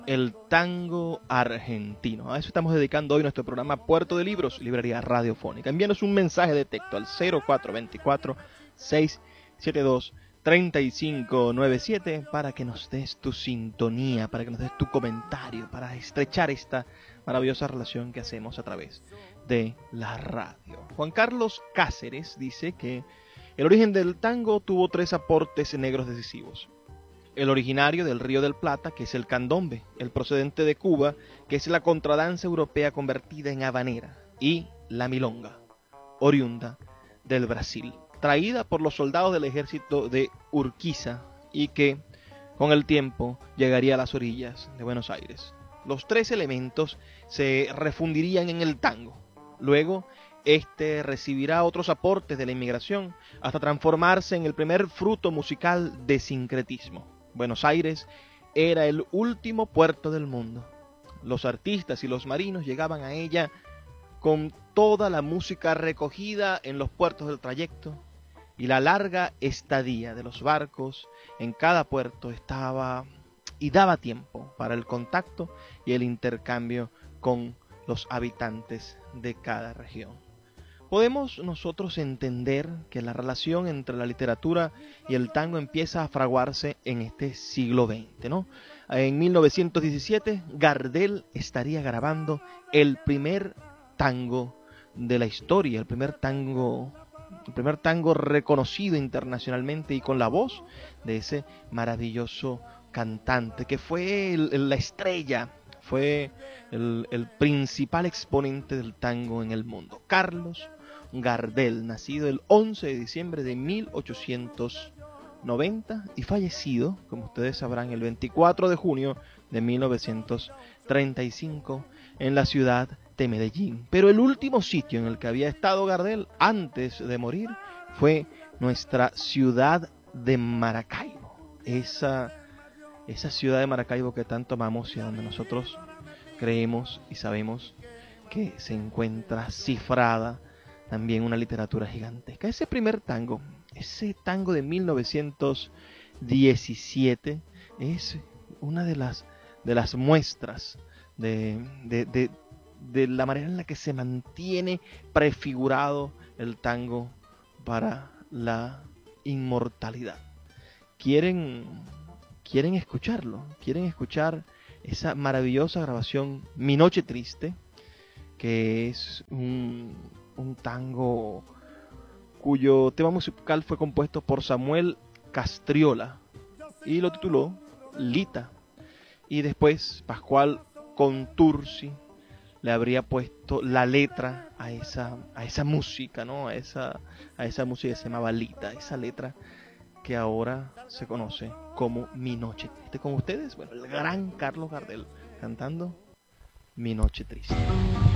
el tango argentino. A eso estamos dedicando hoy nuestro programa Puerto de Libros, librería radiofónica. Envíanos un mensaje de texto al 0424-672-3597 para que nos des tu sintonía, para que nos des tu comentario, para estrechar esta maravillosa relación que hacemos a través de la radio. Juan Carlos Cáceres dice que el origen del tango tuvo 3 aportes negros decisivos. El originario del Río del Plata, que es el candombe, el procedente de Cuba, que es la contradanza europea convertida en habanera, y la milonga, oriunda del Brasil, traída por los soldados del ejército de Urquiza y que, con el tiempo, llegaría a las orillas de Buenos Aires. Los 3 elementos se refundirían en el tango. Luego, este recibirá otros aportes de la inmigración hasta transformarse en el primer fruto musical de sincretismo. Buenos Aires era el último puerto del mundo. Los artistas y los marinos llegaban a ella con toda la música recogida en los puertos del trayecto, y la larga estadía de los barcos en cada puerto estaba y daba tiempo para el contacto y el intercambio con los habitantes de cada región. Podemos nosotros entender que la relación entre la literatura y el tango empieza a fraguarse en este siglo XX, ¿no? En 1917, Gardel estaría grabando el primer tango de la historia, el primer tango reconocido internacionalmente y con la voz de ese maravilloso cantante que fue la estrella, fue el principal exponente del tango en el mundo, Carlos Gardel, nacido el 11 de diciembre de 1890 y fallecido, como ustedes sabrán, el 24 de junio de 1935 en la ciudad de Medellín. Pero el último sitio en el que había estado Gardel antes de morir fue nuestra ciudad de Maracaibo. Esa ciudad de Maracaibo que tanto amamos y donde nosotros creemos y sabemos que se encuentra cifrada también una literatura gigantesca. Ese primer tango, ese tango de 1917, es una de las muestras de la manera en la que se mantiene prefigurado el tango para la inmortalidad. Quieren escucharlo, quieren escuchar esa maravillosa grabación Mi Noche Triste, que es un tango cuyo tema musical fue compuesto por Samuel Castriola y lo tituló Lita. Y después Pascual Contursi le habría puesto la letra a esa música, ¿no? A esa música que se llamaba Lita, esa letra que ahora se conoce como Mi Noche Triste. Con ustedes, bueno, el gran Carlos Gardel cantando Mi Noche Triste.